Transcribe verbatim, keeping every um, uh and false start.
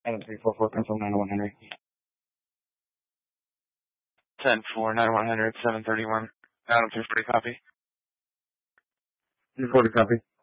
Adam three four four, confirm nine one Henry. ten four, nine one hundred, seven thirty-one. Adam three forty, copy. three forty, copy.